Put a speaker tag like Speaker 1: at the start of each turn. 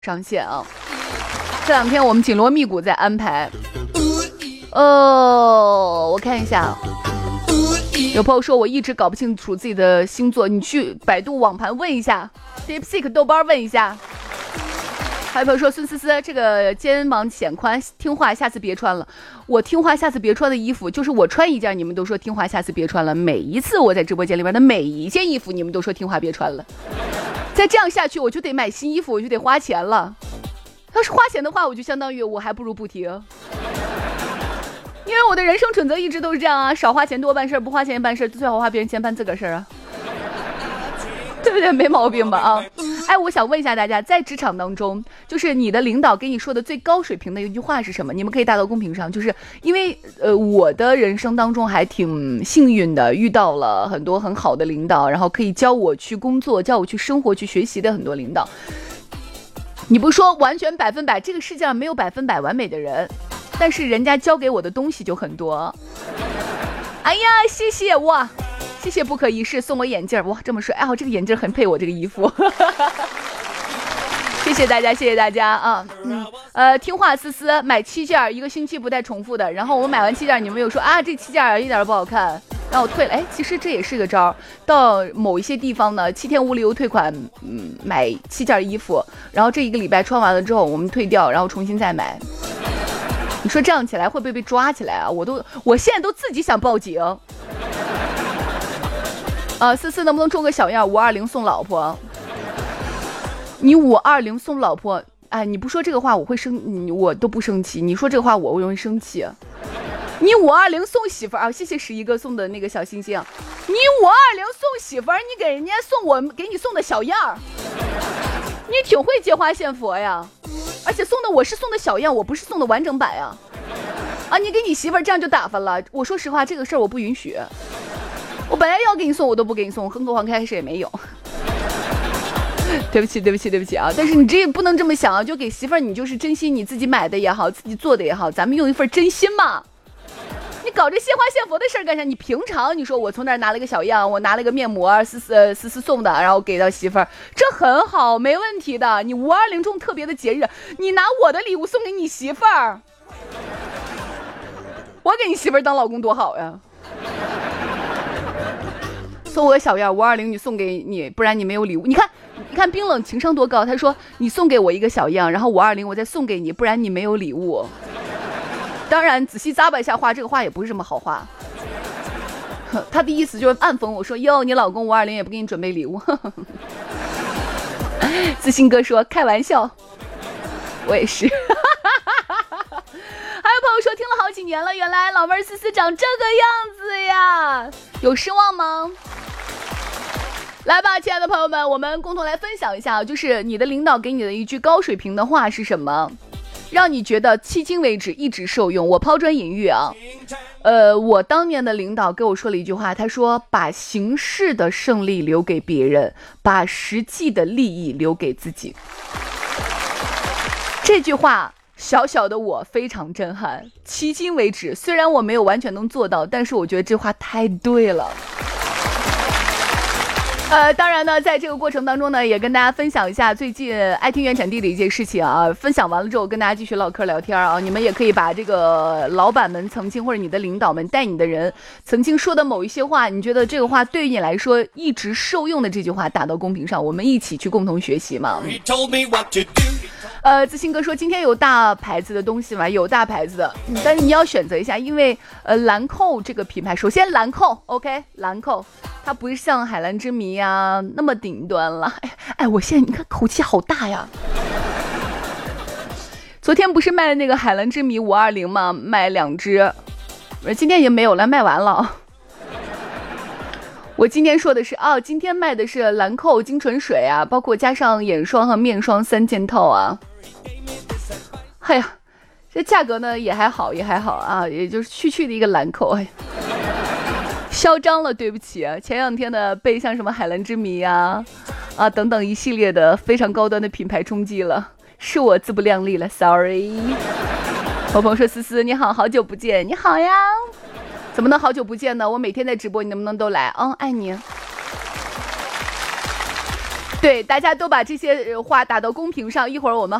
Speaker 1: 上线啊。这2天我们紧锣密鼓在安排。我看一下，有朋友说我一直搞不清楚自己的星座，你去百度网盘问一下 ，DeepSeek 豆瓣问一下。还有朋友说孙思思这个肩膀显宽，听话，下次别穿了。我听话，下次别穿的衣服，就是我穿一件，你们都说听话，下次别穿了。每一次我在直播间里边的每一件衣服，你们都说听话别穿了。再这样下去，我就得买新衣服，我就得花钱了。要是花钱的话，我就相当于我还不如不听。因为我的人生准则一直都是这样啊，少花钱多办事，不花钱办事，最好花别人钱办自个儿事啊。对不对？没毛病吧啊？哎，我想问一下大家，在职场当中，就是你的领导给你说的最高水平的一句话是什么？你们可以打到公屏上。就是因为我的人生当中还挺幸运的，遇到了很多很好的领导，然后可以教我去工作、教我去生活、去学习的很多领导。你不说完全100%，这个世界上没有100%完美的人，但是人家教给我的东西就很多。哎呀，谢谢哇！谢谢不可一世送我眼镜，哇，这么帅！哎呀，这个眼镜很配我这个衣服。谢谢大家，谢谢大家啊！听话思思买7件，1个星期不带重复的。然后我买完7件，你们又说啊，这7件一点都不好看，让我退了。哎，其实这也是个招。到某一些地方呢，7天无理由退款，买7件衣服，然后这1个礼拜穿完了之后，我们退掉，然后重新再买。你说这样起来会不会被抓起来啊？我现在都自己想报警。思思能不能中个小样？520送老婆。你520送老婆，哎，你不说这个话我会我都不生气。你说这个话我容易生气。你520送媳妇儿啊？谢谢11个送的那个小星星。你520送媳妇儿，你给人家送我给你送的小样儿，你挺会借花献佛呀。而且送的我是送的小样，我不是送的完整版呀。你给你媳妇儿这样就打发了。我说实话，这个事儿我不允许。我本来要给你送，我都不给你送，更何况开始也没有。对不起啊！但是你这也不能这么想啊，就给媳妇儿，你就是真心，你自己买的也好，自己做的也好，咱们用一份真心嘛。你搞这献花献佛的事儿干啥？你平常你说我从那儿拿了个小样，我拿了个面膜，思思送的，然后给到媳妇儿，这很好，没问题的。你520中特别的节日，你拿我的礼物送给你媳妇儿，我给你媳妇儿当老公多好呀！送我个小样，520你送给你，不然你没有礼物。你看冰冷情商多高，他说你送给我一个小样，然后520我再送给你，不然你没有礼物。当然仔细咂巴一下话，这个话也不是什么好话。他的意思就是暗讽我说，哟，你老公520也不给你准备礼物。自信哥说开玩笑，我也是。还有朋友说听了好几年了，原来老妹儿思思长这个样子呀，有失望吗？来吧，亲爱的朋友们，我们共同来分享一下，就是你的领导给你的一句高水平的话是什么，让你觉得迄今为止一直受用。我抛砖引玉啊，我当年的领导跟我说了一句话，他说把形式的胜利留给别人，把实际的利益留给自己。这句话小小的我非常震撼，迄今为止虽然我没有完全能做到，但是我觉得这话太对了。当然呢，在这个过程当中呢，也跟大家分享一下最近爱听原产地的一件事情啊。分享完了之后，跟大家继续唠嗑聊天啊。你们也可以把这个老板们曾经或者你的领导们带你的人曾经说的某一些话，你觉得这个话对于你来说一直受用的这句话打到公屏上，我们一起去共同学习嘛。自信哥说今天有大牌子的东西吗？有大牌子的，但是你要选择一下，因为兰蔻这个品牌，首先兰蔻 OK， 兰蔻它不是像海蓝之谜啊那么顶端了。哎，我现在你看口气好大呀。昨天不是卖那个海蓝之谜520吗？卖2支，今天已经没有了，卖完了。我今天说的是今天卖的是兰蔻精纯水啊，包括加上眼霜和面霜3件套啊。哎呀，这价格呢也还好啊，也就是区的一个兰蔻。哎，嚣张了，对不起啊。前2天的被像什么海蓝之谜啊等等一系列的非常高端的品牌冲击了，是我自不量力了 ，sorry。我朋友说思思你好，好久不见。你好呀。怎么能好久不见呢？我每天在直播，你能不能都来？爱你。 对，大家都把这些话打到公屏上，一会儿我们